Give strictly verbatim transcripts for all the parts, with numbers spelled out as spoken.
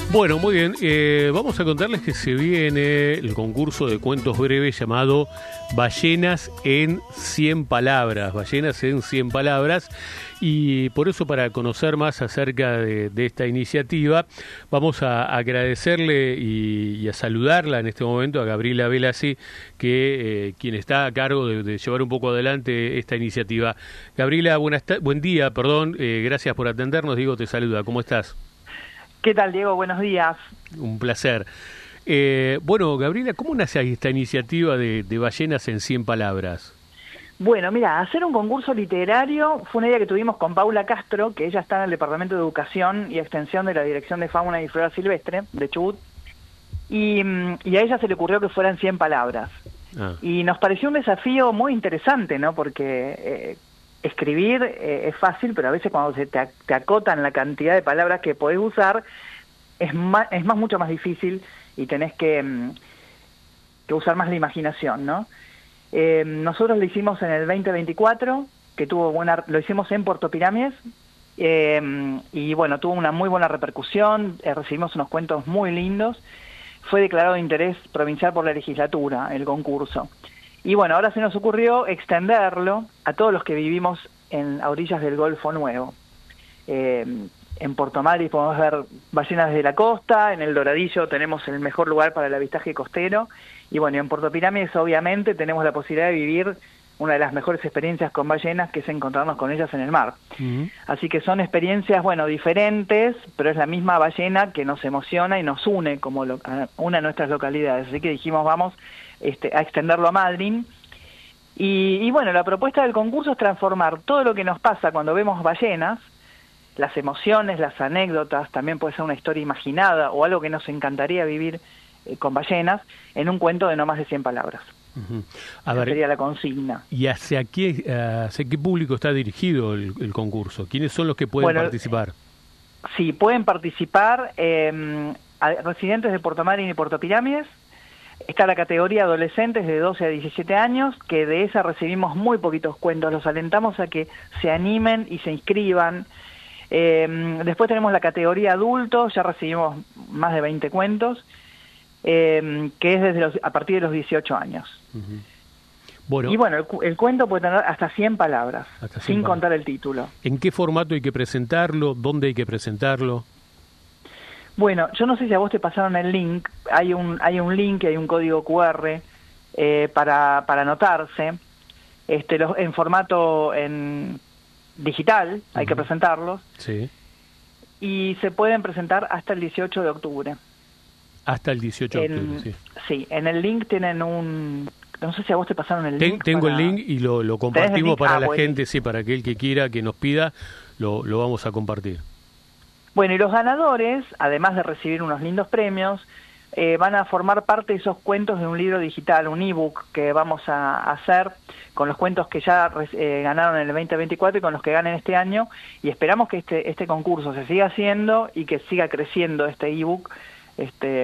Bueno, muy bien. Eh, vamos a contarles que se viene el concurso de cuentos breves llamado Ballenas en cien palabras. Ballenas en cien palabras. Y por eso, para conocer más acerca de, de esta iniciativa, vamos a agradecerle y, y a saludarla en este momento a Gabriela Velasi, que eh, quien está a cargo de, de llevar un poco adelante esta iniciativa. Gabriela, buenas buen día, perdón, eh, gracias por atendernos. Diego te saluda, ¿cómo estás? ¿Qué tal, Diego? Buenos días. Un placer. Eh, bueno, Gabriela, ¿cómo nace esta iniciativa de, de Ballenas en cien palabras? Bueno, mira, hacer un concurso literario fue una idea que tuvimos con Paula Castro, que ella está en el Departamento de Educación y Extensión de la Dirección de Fauna y Flora Silvestre, de Chubut, y, y a ella se le ocurrió que fueran cien palabras. Ah. Y nos pareció un desafío muy interesante, ¿no? Porque eh, escribir eh, es fácil, pero a veces cuando se te, te acotan la cantidad de palabras que podés usar, es más, es más mucho más difícil y tenés que, que usar más la imaginación, ¿no? Eh, nosotros lo hicimos en el veinte veinticuatro, que tuvo buena, lo hicimos en Puerto Pirámides, eh, y bueno, tuvo una muy buena repercusión, eh, recibimos unos cuentos muy lindos, fue declarado de interés provincial por la legislatura el concurso. Y bueno, ahora se nos ocurrió extenderlo a todos los que vivimos en a orillas del Golfo Nuevo. Eh, en Puerto Madryn podemos ver ballenas desde la costa, en el Doradillo tenemos el mejor lugar para el avistaje costero, y bueno, en Puerto Pirámides obviamente tenemos la posibilidad de vivir una de las mejores experiencias con ballenas, que es encontrarnos con ellas en el mar. Uh-huh. Así que son experiencias, bueno, diferentes, pero es la misma ballena que nos emociona y nos une como lo, a una de nuestras localidades. Así que dijimos, vamos este, a extenderlo a Madryn. Y, y bueno, la propuesta del concurso es transformar todo lo que nos pasa cuando vemos ballenas, las emociones, las anécdotas, también puede ser una historia imaginada o algo que nos encantaría vivir eh, con ballenas, en un cuento de no más de cien palabras. Uh-huh. A ver, sería la consigna. ¿Y hacia qué, hacia qué público está dirigido el, el concurso? ¿Quiénes son los que pueden bueno, participar? Sí, pueden participar eh, residentes de Puerto Madryn y Puerto Pirámides. Está la categoría adolescentes de doce a diecisiete años, que de esa recibimos muy poquitos cuentos. Los alentamos a que se animen y se inscriban. Eh, después tenemos la categoría adultos, ya recibimos más de veinte cuentos, eh, que es desde los, a partir de los dieciocho años. Uh-huh. Bueno, y bueno, el, el cuento puede tener hasta cien palabras, hasta cien sin palabras. Contar el título. ¿En qué formato hay que presentarlo? ¿Dónde hay que presentarlo? Bueno, yo no sé si a vos te pasaron el link, hay un hay un link, hay un código cu erre eh, para, para anotarse, este, los, en formato en digital, hay uh-huh. que presentarlos, sí. Y se pueden presentar hasta el dieciocho de octubre. Hasta el dieciocho de octubre, sí. Sí, en el link tienen un... No sé si a vos te pasaron el Ten, link. Tengo para... el link y lo, lo compartimos para ah, la bueno. gente, sí, para aquel que quiera, que nos pida, lo, lo vamos a compartir. Bueno, y los ganadores, además de recibir unos lindos premios, eh, van a formar parte de esos cuentos de un libro digital, un ebook que vamos a hacer con los cuentos que ya eh, ganaron en el veinte veinticuatro y con los que ganen este año, y esperamos que este este concurso se siga haciendo y que siga creciendo este ebook, este,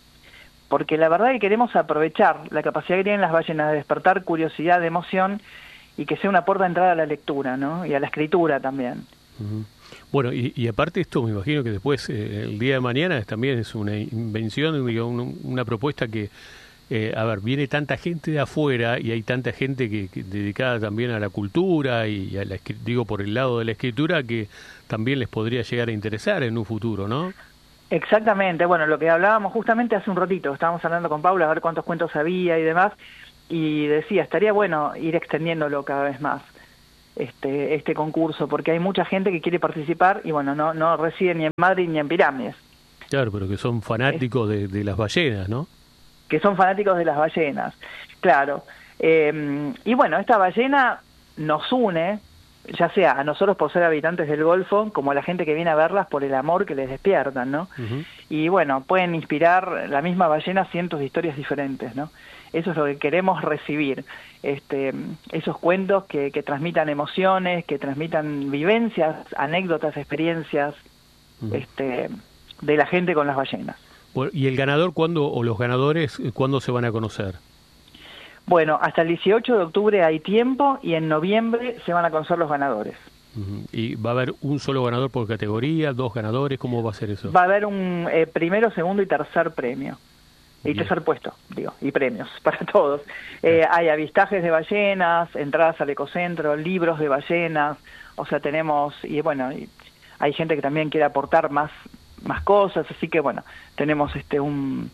porque la verdad es que queremos aprovechar la capacidad que tienen las ballenas de despertar curiosidad, de emoción, y que sea una puerta de entrada a la lectura, ¿no? Y a la escritura también. Uh-huh. Bueno, y, y aparte esto, me imagino que después, eh, el día de mañana, también es una invención, digo, un, una propuesta que, eh, a ver, viene tanta gente de afuera y hay tanta gente que, que dedicada también a la cultura y a la, digo, por el lado de la escritura, que también les podría llegar a interesar en un futuro, ¿no? Exactamente, bueno, lo que hablábamos justamente hace un ratito, estábamos hablando con Paula a ver cuántos cuentos había y demás, y decía, estaría bueno ir extendiéndolo cada vez más. Este, este concurso, porque hay mucha gente que quiere participar y bueno, no no reside ni en Madrid ni en Pirámides. Claro, pero que son fanáticos de, de las ballenas, ¿no? Que son fanáticos de las ballenas, claro. Eh, y bueno, esta ballena nos une, ya sea a nosotros por ser habitantes del Golfo, como a la gente que viene a verlas por el amor que les despiertan, ¿no? Uh-huh. Y bueno, pueden inspirar la misma ballena cientos de historias diferentes, ¿no? Eso es lo que queremos recibir, este, esos cuentos que, que transmitan emociones, que transmitan vivencias, anécdotas, experiencias uh-huh. este, de la gente con las ballenas. Bueno, ¿y el ganador cuándo, o los ganadores, cuándo se van a conocer? Bueno, hasta el dieciocho de octubre hay tiempo y en noviembre se van a conocer los ganadores. Uh-huh. ¿Y va a haber un solo ganador por categoría, dos ganadores? ¿Cómo va a ser eso? Va a haber un eh, primero, segundo y tercer premio. Y Bien. tercer puesto, digo, y premios para todos. Eh, hay avistajes de ballenas, entradas al ecocentro, libros de ballenas, o sea, tenemos, y bueno, y hay gente que también quiere aportar más, más cosas, así que bueno, tenemos este un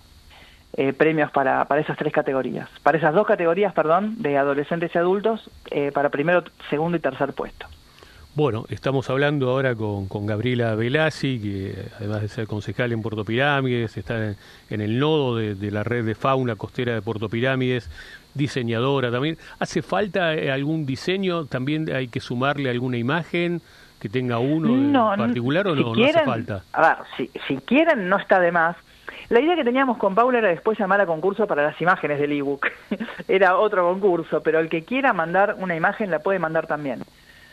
eh, premios para, para esas tres categorías, para esas dos categorías, perdón, de adolescentes y adultos, eh, para primero, segundo y tercer puesto. Bueno, estamos hablando ahora con, con Gabriela Velassi, que además de ser concejal en Puerto Pirámides, está en, en el nodo de, de la red de fauna costera de Puerto Pirámides, diseñadora también. ¿Hace falta algún diseño? ¿También hay que sumarle alguna imagen que tenga uno no, en particular o si no, quieren, no hace falta? A ver, si, si quieren no está de más. La idea que teníamos con Paula era después llamar a concurso para las imágenes del ebook. Era otro concurso, pero el que quiera mandar una imagen la puede mandar también.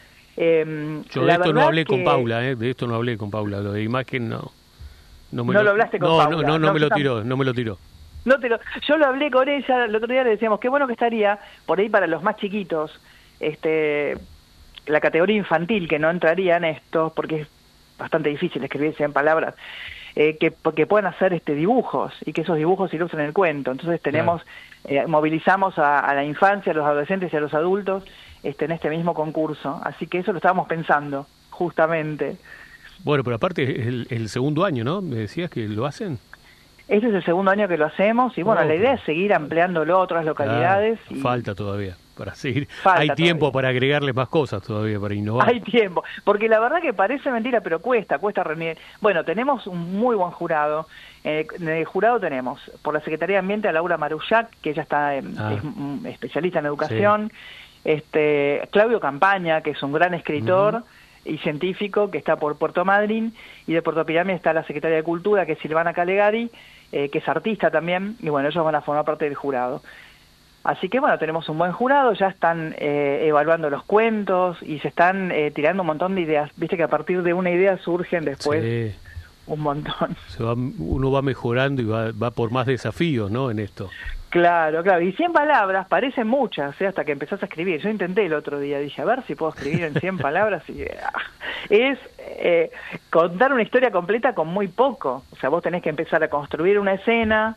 Eh, Yo de esto no hablé que... con Paula, ¿eh? De esto no hablé con Paula, lo de imagen no. No, me no lo, lo hablaste con no, Paula. No, no, no, no me lo tiró, no me lo tiró. No te lo, yo lo hablé con ella, el otro día le decíamos, qué bueno que estaría, por ahí para los más chiquitos, este la categoría infantil, que no entraría en esto, porque es bastante difícil escribirse en palabras, eh, que, que puedan hacer este dibujos, y que esos dibujos ilustren el cuento. Entonces tenemos, claro. eh, movilizamos a, a la infancia, a los adolescentes y a los adultos, Este, en este mismo concurso, así que eso lo estábamos pensando, justamente. Bueno, pero aparte es el, el segundo año, ¿no? Me decías que lo hacen. Este es el segundo año que lo hacemos, y bueno, oh, la idea es seguir ampliándolo a otras localidades. Ah, y... Falta todavía para seguir. Falta Hay tiempo todavía. para agregarle más cosas todavía, para innovar. Hay tiempo, porque la verdad que parece mentira, pero cuesta, cuesta reunir. Bueno, tenemos un muy buen jurado. Eh, en el jurado tenemos, por la Secretaría de Ambiente, a Laura Marullac, que ella está en, ah. es um, especialista en educación. Sí. Este, Claudio Campaña, que es un gran escritor uh-huh. y científico, que está por Puerto Madryn, y de Puerto Pirámides está la Secretaria de Cultura, que es Silvana Calegari, eh, que es artista también, y bueno, ellos van a formar parte del jurado. Así que bueno, tenemos un buen jurado, ya están eh, evaluando los cuentos, y se están eh, tirando un montón de ideas. Viste que a partir de una idea surgen después sí. un montón. Se va, uno va mejorando y va, va por más desafíos, ¿no?, en esto. Claro, claro, y cien palabras parecen muchas, ¿eh? Hasta que empezás a escribir. Yo intenté el otro día, dije, a ver si puedo escribir en cien palabras, y es eh, contar una historia completa con muy poco. O sea, vos tenés que empezar a construir una escena,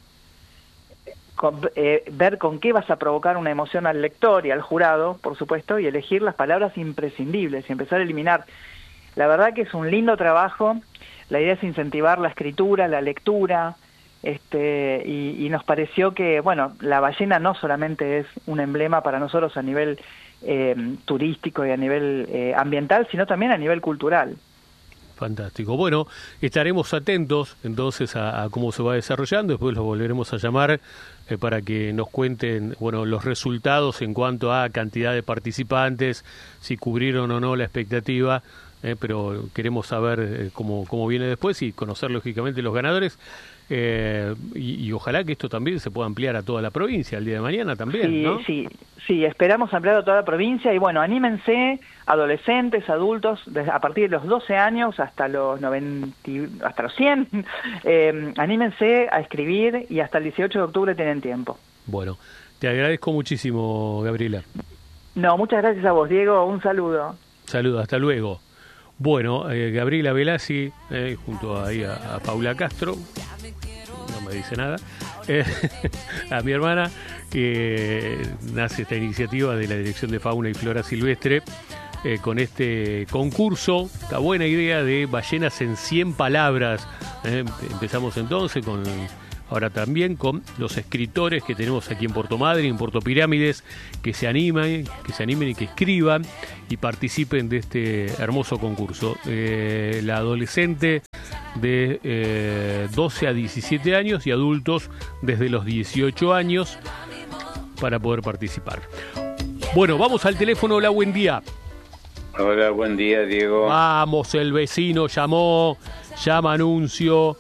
con, eh, ver con qué vas a provocar una emoción al lector y al jurado, por supuesto, y elegir las palabras imprescindibles y empezar a eliminar. La verdad que es un lindo trabajo. La idea es incentivar la escritura, la lectura. Este, y, y nos pareció que, bueno, la ballena no solamente es un emblema para nosotros a nivel eh, turístico y a nivel eh, ambiental, sino también a nivel cultural. Fantástico. Bueno, estaremos atentos entonces a, a cómo se va desarrollando, después los volveremos a llamar eh, para que nos cuenten, bueno, los resultados en cuanto a cantidad de participantes, si cubrieron o no la expectativa. Eh, pero queremos saber eh, cómo, cómo viene después y conocer lógicamente los ganadores eh, y, y ojalá que esto también se pueda ampliar a toda la provincia el día de mañana también, sí, ¿no? Sí, sí, esperamos ampliar a toda la provincia y bueno, anímense, adolescentes, adultos, desde, a partir de los doce años hasta los noventa, hasta los cien, eh, anímense a escribir y hasta el dieciocho de octubre tienen tiempo. Bueno, te agradezco muchísimo, Gabriela. No, muchas gracias a vos, Diego, un saludo. Saludos, hasta luego. Bueno, eh, Gabriela Velassi, eh, junto a, ahí a, a Paula Castro, no me dice nada, eh, a mi hermana, que nace esta iniciativa de la Dirección de Fauna y Flora Silvestre, eh, con este concurso, esta buena idea de ballenas en cien palabras. Eh, empezamos entonces con... Ahora también con los escritores que tenemos aquí en Puerto Madryn, en Puerto Pirámides, que se animen, que se animen y que escriban y participen de este hermoso concurso. Eh, la adolescente de eh, doce a diecisiete años y adultos desde los dieciocho años para poder participar. Bueno, vamos al teléfono. Hola, buen día. Hola, buen día, Diego. Vamos, el vecino llamó, llama anuncio,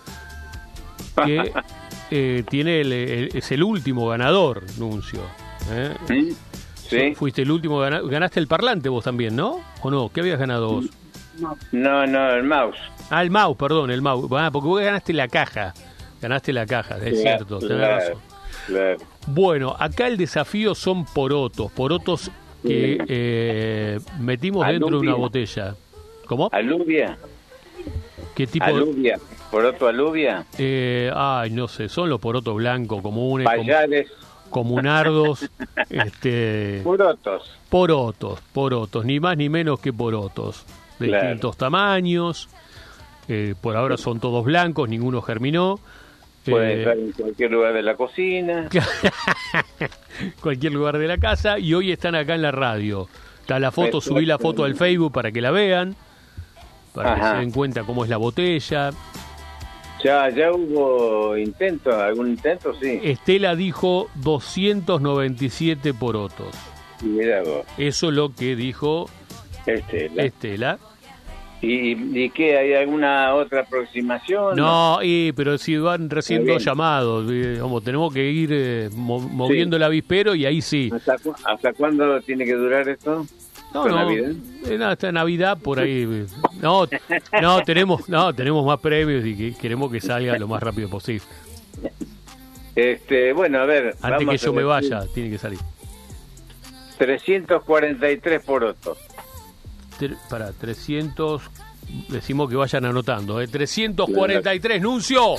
que... Eh, tiene el, el, es el último ganador, Nuncio. ¿eh? Sí. Fuiste el último, gana, ganaste el parlante vos también, ¿no? ¿O no? ¿Qué habías ganado vos? No, no, el mouse. Ah, el mouse, perdón, el mouse. Ah, porque vos ganaste la caja. Ganaste la caja, es claro, cierto, tenés claro, razón. Claro. Bueno, acá el desafío son porotos, porotos que eh, metimos Alubia. dentro de una botella. ¿Cómo? Alubia. ¿Qué tipo? Alubia. ¿Poroto alubia? Eh, ay, no sé, son los porotos blancos comunes, com- Payares. comunardos, este, Porotos. porotos, porotos, ni más ni menos que porotos, de Claro. distintos tamaños. Eh, por ahora son todos blancos, ninguno germinó. Puede Eh, estar en cualquier lugar de la cocina. cualquier lugar de la casa, y hoy están acá en la radio. Está la foto, Perfecto. subí la foto al Facebook para que la vean, para que Ajá. se den cuenta cómo es la botella. Ya, ya hubo intento, algún intento, sí. Estela dijo doscientos noventa y siete porotos. Mira vos, Eso es lo que dijo este, la- Estela. ¿Y, ¿Y qué? ¿Hay alguna otra aproximación? No, y, pero si van recién Está bien. dos llamados, eh, como tenemos que ir eh, mo- moviendo el avispero y ahí sí. ¿Hasta, cu- ¿Hasta cuándo tiene que durar esto? No, ¿Hasta no, Navidad? eh, no, hasta Navidad por ahí. eh. No, no, tenemos, no, tenemos más premios y que queremos que salga lo más rápido posible. Este, bueno, a ver. Antes vamos que yo a me decir vaya, tiene que salir. trescientos cuarenta y tres porotos. Tre- para trescientos, decimos que vayan anotando, ¿eh? trescientos cuarenta y tres, Nuncio.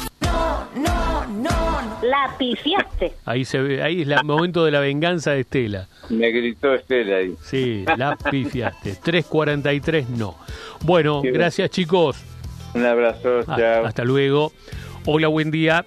La pifiaste. Ahí se ve, ahí es el momento de la venganza de Estela. Me gritó Estela ahí. Sí, la pifiaste. trescientos cuarenta y tres no. Bueno, Qué gracias chicos. Un abrazo, Ah, chao. hasta luego. Hola, buen día.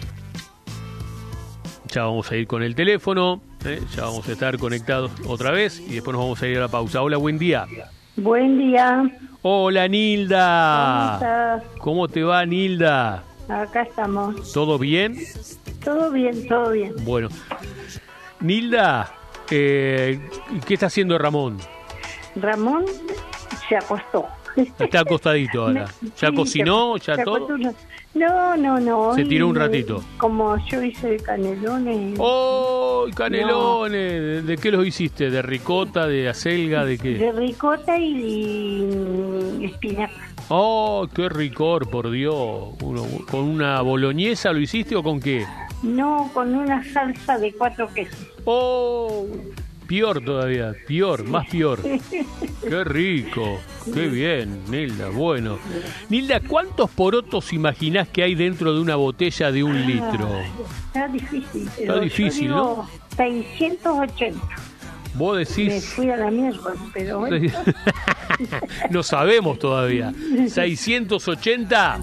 Ya vamos a ir con el teléfono, ¿eh? Ya vamos a estar conectados otra vez y después nos vamos a ir a la pausa. Hola, buen día. Buen día. Hola, Nilda. ¿Cómo estás? ¿Cómo te va, Nilda? Acá estamos. ¿Todo bien? Todo bien, todo bien. Bueno. Nilda, eh, ¿qué está haciendo Ramón? Ramón se acostó. Está acostadito ahora. ¿Ya Sí, cocinó? se- ¿Ya se todo? acostó una- No, no, no. Se hoy, tiró un eh, ratito. Como yo hice canelones. ¡Oh, canelones! ¿De- ¿De qué los hiciste? ¿De ricota, de acelga, de qué? De ricota y, y espinaca. ¡Oh, qué ricor, por Dios! Uno, ¿con una boloñesa lo hiciste o con qué? No, con una salsa de cuatro quesos. ¡Oh! Peor todavía, peor, más peor. ¡Qué rico! ¡Qué bien, Nilda! Bueno. Nilda, ¿cuántos porotos imaginás que hay dentro de una botella de un litro? Está difícil. Está pero yo difícil, digo seiscientos ochenta. Vos Me decís... fui a la mierda, pero bueno. No sabemos todavía. ¿seiscientos ochenta?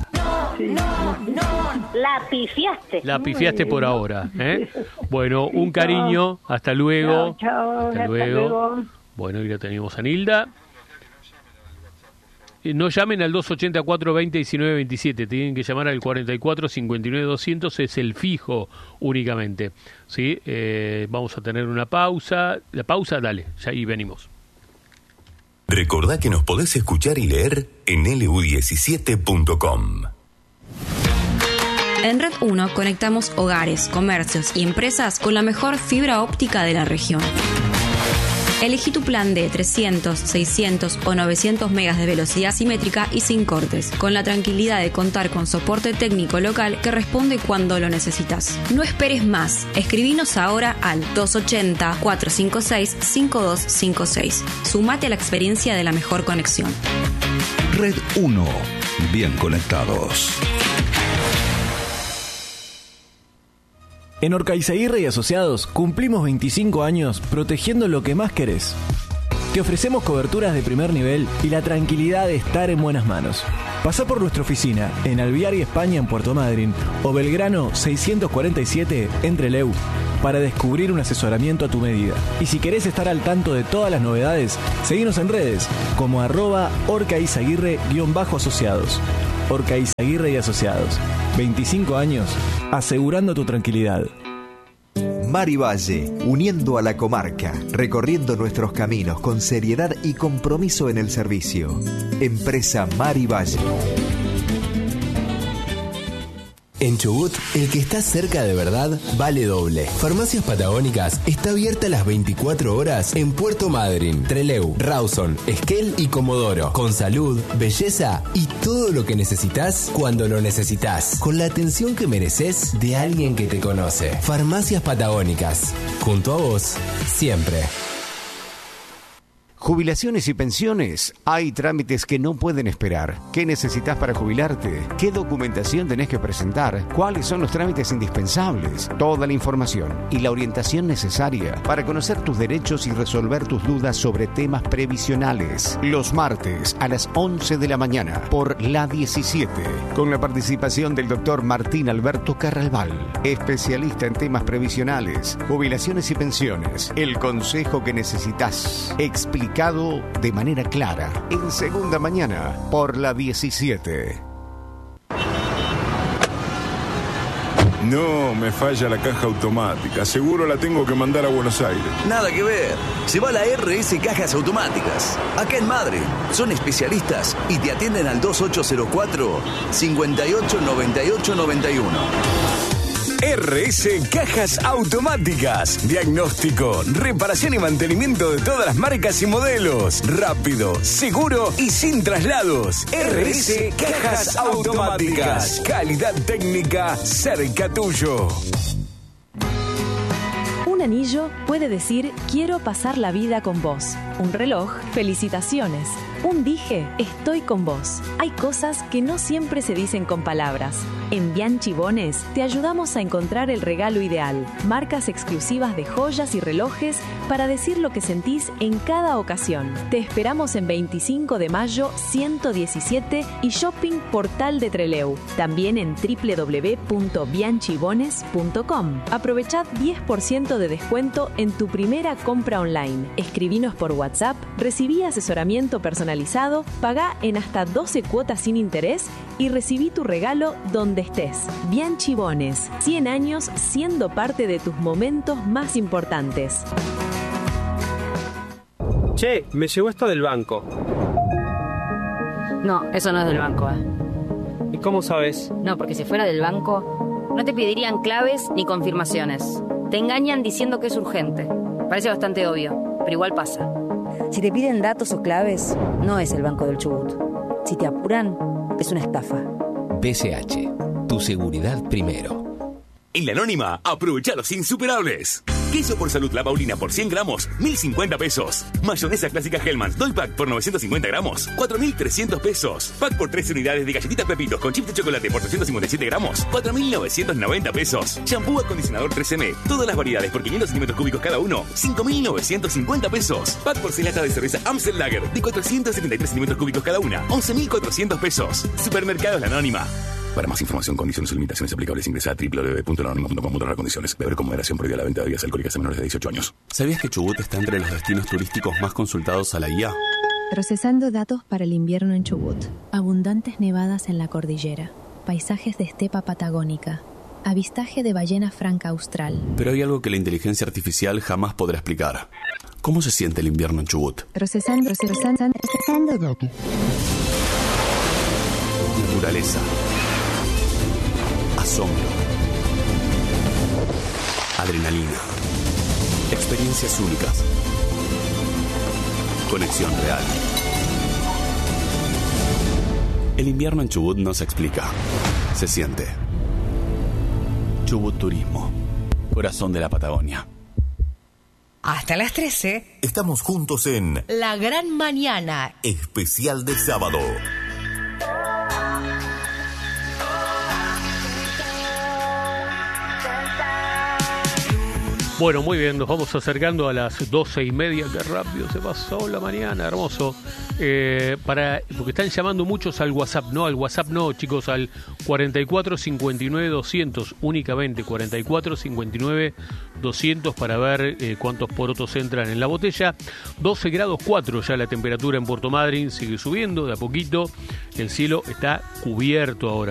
La pifiaste. La pifiaste por ahora, ¿eh? Bueno, un cariño, hasta luego. Chao, chao, Hasta hasta luego. luego. Bueno, y ya tenemos a Nilda. Eh, No llamen al dos ochenta, cuatro veinte, diecinueve veintisiete, tienen que llamar al cuarenta y cuatro, cincuenta y nueve, doscientos, es el fijo únicamente. ¿Sí? Eh, vamos a tener una pausa. La pausa, dale, ya ahí venimos. Recordá que nos podés escuchar y leer en L U diecisiete punto com. En Red uno conectamos hogares, comercios y empresas con la mejor fibra óptica de la región. Elegí tu plan de trescientos, seiscientos o novecientos megas de velocidad simétrica y sin cortes, con la tranquilidad de contar con soporte técnico local que responde cuando lo necesitas. No esperes más. Escribinos ahora al dos ochenta, cuatro cinco seis, cinco dos cinco seis. Sumate a la experiencia de la mejor conexión. Red uno. Bien conectados. En Orcaizaguirre y Asociados cumplimos veinticinco años protegiendo lo que más querés. Te ofrecemos coberturas de primer nivel y la tranquilidad de estar en buenas manos. Pasá por nuestra oficina en Alvear y España en Puerto Madryn o Belgrano seiscientos cuarenta y siete en Trelew para descubrir un asesoramiento a tu medida. Y si querés estar al tanto de todas las novedades, seguinos en redes como arroba orcaizaguirre-asociados. Orcaizaguirre y Asociados. veinticinco años asegurando tu tranquilidad. Mari Valle, uniendo a la comarca, recorriendo nuestros caminos con seriedad y compromiso en el servicio. Empresa Mari Valle. En Chubut, el que está cerca de verdad vale doble. Farmacias Patagónicas está abierta las veinticuatro horas en Puerto Madryn, Trelew, Rawson, Esquel y Comodoro. Con salud, belleza y todo lo que necesitas cuando lo necesitas. Con la atención que mereces de alguien que te conoce. Farmacias Patagónicas. Junto a vos, siempre. Jubilaciones y pensiones. Hay trámites que no pueden esperar. ¿Qué necesitas para jubilarte? ¿Qué documentación tenés que presentar? ¿Cuáles son los trámites indispensables? Toda la información y la orientación necesaria para conocer tus derechos y resolver tus dudas sobre temas previsionales. Los martes a las once de la mañana por La diecisiete, con la participación del doctor Martín Alberto Carralbal, especialista en temas previsionales, jubilaciones y pensiones. El consejo que necesitas, explicado de manera clara, en Segunda Mañana por La diecisiete. No, me falla la caja automática. Seguro la tengo que mandar a Buenos Aires. Nada que ver. Se va a la R S Cajas Automáticas. Acá en Madre. Son especialistas y te atienden al dos ocho cero cuatro, cinco ocho nueve ocho nueve uno. R S Cajas Automáticas. Diagnóstico, reparación y mantenimiento de todas las marcas y modelos. Rápido, seguro y sin traslados. R S Cajas Automáticas. Calidad técnica cerca tuyo. Un anillo puede decir quiero pasar la vida con vos. Un reloj, felicitaciones. Un dije, estoy con vos. Hay cosas que no siempre se dicen con palabras. En Bianchi Bones te ayudamos a encontrar el regalo ideal. Marcas exclusivas de joyas y relojes para decir lo que sentís en cada ocasión. Te esperamos en veinticinco de mayo ciento diecisiete y Shopping Portal de Trelew. También en doble u doble u doble u punto bianchi bones punto com. Aprovechad diez por ciento de descuento en tu primera compra online. Escribinos por WhatsApp, recibí asesoramiento personalizado, pagá en hasta doce cuotas sin interés y recibí tu regalo donde estés. Bianchi Bones, cien años siendo parte de tus momentos más importantes. Che, me llegó esto del banco. No, eso no es del banco, ¿eh? ¿Y cómo sabes? No, porque si fuera del banco, no te pedirían claves ni confirmaciones. Te engañan diciendo que es urgente. Parece bastante obvio, pero igual pasa. Si te piden datos o claves, no es el Banco del Chubut. Si te apuran, es una estafa. B C H, tu seguridad primero. En La Anónima, aprovecha los insuperables. Queso por Salud La Paulina por cien gramos, mil cincuenta pesos. Mayonesa clásica Hellmann's Doy Pack por novecientos cincuenta gramos, cuatro mil trescientos pesos. Pack por tres unidades de galletitas Pepitos con chip de chocolate por trescientos cincuenta y siete gramos, cuatro mil novecientos noventa pesos. Shampoo acondicionador tres eme, todas las variedades por quinientos centímetros cúbicos cada uno, cinco mil novecientos cincuenta pesos. Pack por seis latas de cerveza Amstel Lager de cuatrocientos setenta y tres centímetros cúbicos cada una, once mil cuatrocientos pesos. Supermercados La Anónima. Para más información, condiciones y limitaciones aplicables, ingresa a doble u doble u doble u punto anónimo punto com punto a r condiciones. Beber con moderación, prohibida la venta de bebidas alcohólicas a menores de dieciocho años. ¿Sabías que Chubut está entre los destinos turísticos más consultados a la I A? Procesando datos para el invierno en Chubut. Abundantes nevadas en la cordillera. Paisajes de estepa patagónica. Avistaje de ballena franca austral. Pero hay algo que la inteligencia artificial jamás podrá explicar. ¿Cómo se siente el invierno en Chubut? Procesando, procesando, procesando datos. Naturaleza. Asombro. Adrenalina. Experiencias únicas. Conexión real. El invierno en Chubut no se explica. Se siente. Chubut Turismo. Corazón de la Patagonia. Hasta las trece. Estamos juntos en La Gran Mañana. Especial de sábado. Bueno, muy bien, nos vamos acercando a las doce y media. Qué rápido se pasó la mañana, hermoso. Eh, para, porque están llamando muchos al WhatsApp. No, al WhatsApp no, chicos, al cuarenta y cuatro cincuenta y nueve doscientos, únicamente cuarenta y cuatro cincuenta y nueve doscientos para ver eh, cuántos porotos entran en la botella. doce grados cuatro ya la temperatura en Puerto Madryn, sigue subiendo de a poquito. El cielo está cubierto ahora.